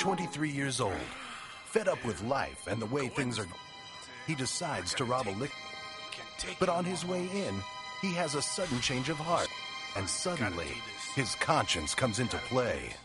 23 years old. Fed up with life and the way things are, he decides to rob a liquor. But on his way in, he has a sudden change of heart. And suddenly, his conscience comes into play.